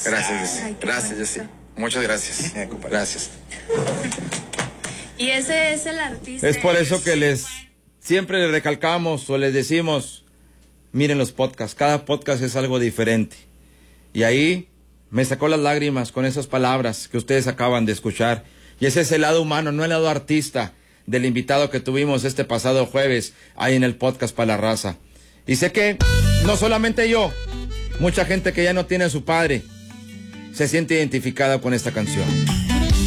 Gracias, Jessy. Gracias, Jessy. Muchas gracias. Gracias. Y ese es el artista. Es por eso que siempre les recalcamos o les decimos, miren los podcasts, cada podcast es algo diferente. Y ahí me sacó las lágrimas con esas palabras que ustedes acaban de escuchar. Y ese es el lado humano, no el lado artista del invitado que tuvimos este pasado jueves ahí en el podcast para la raza. Y sé que no solamente yo, mucha gente que ya no tiene a su padre se siente identificada con esta canción.